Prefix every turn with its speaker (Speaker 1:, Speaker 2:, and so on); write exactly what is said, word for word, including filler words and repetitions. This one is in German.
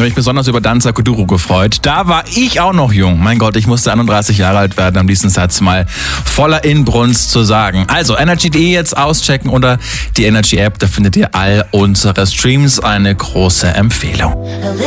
Speaker 1: habe mich besonders über Danza Kuduro gefreut. Da war ich auch noch jung. Mein Gott, ich musste einunddreißig Jahre alt werden, um diesen Satz mal voller Inbrunst zu sagen. Also energy punkt de jetzt auschecken oder die Energy App, da findet ihr all unsere Streams. Eine große Empfehlung.